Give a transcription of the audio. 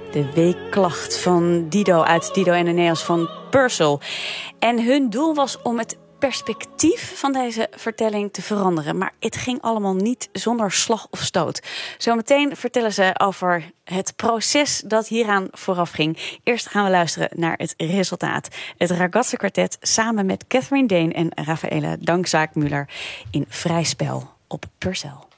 De weekklacht van Dido uit Dido en Aeneas van Purcell. En hun doel was om het perspectief van deze vertelling te veranderen. Maar het ging allemaal niet zonder slag of stoot. Zometeen vertellen ze over het proces dat hieraan vooraf ging. Eerst gaan we luisteren naar het resultaat. Het Ragazze Kwartet samen met Catherine Dane en Raffaele Dankzaak-Müller in Vrij Spel op Purcell.